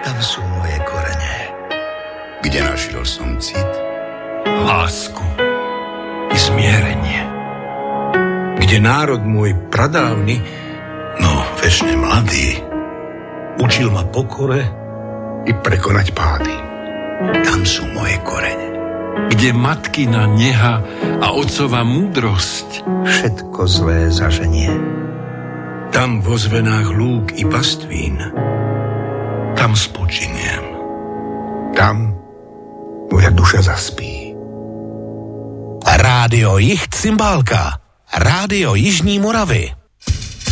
Tam sú moje korene. Kde našiel som cit? Lásku i zmierenie. Kde národ môj pradávny, No, vešne mladý, učil ma pokore i prekonať pády. tam sú moje korene. Kde matkina neha a otcova múdrosť. Všetko zlé zaženie. Tam vo zvenách lúk i pastvín. Tam spočiniem. Tam moja duša zaspí. Rádio Jih Cymbálka. Rádio Jižní Moravy.